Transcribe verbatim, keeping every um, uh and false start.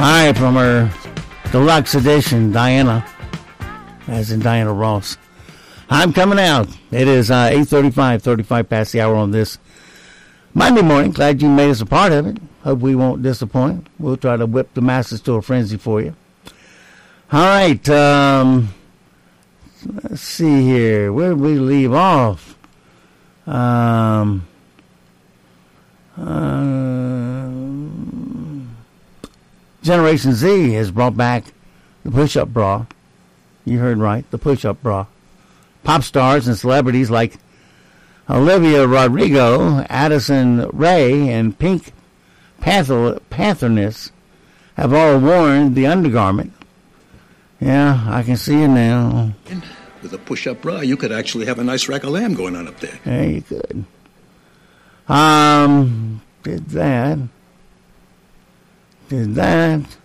right, from her deluxe edition, Diana, as in Diana Ross. I'm coming out. It is uh, eight thirty-five, thirty-five past the hour on this Monday morning. Glad you made us a part of it. Hope we won't disappoint. We'll try to whip the masses to a frenzy for you. All right. Um, let's see here. Where did we leave off? Um, uh, Generation Z has brought back the push-up bra. You heard right, the push-up bra. Pop stars and celebrities like Olivia Rodrigo, Addison Rae, and Pink Panther, Pantherness have all worn the undergarment. Yeah, I can see it now. With a push-up bra, you could actually have a nice rack of lamb going on up there. Yeah, you could. Um, did that. Did that.